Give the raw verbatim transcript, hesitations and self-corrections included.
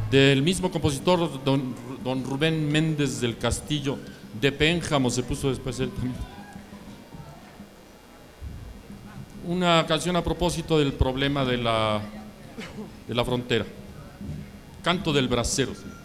del mismo compositor, don, don Rubén Méndez del Castillo, de Pénjamo se puso después él también. Una canción a propósito del problema de la, de la frontera. Canto del bracero.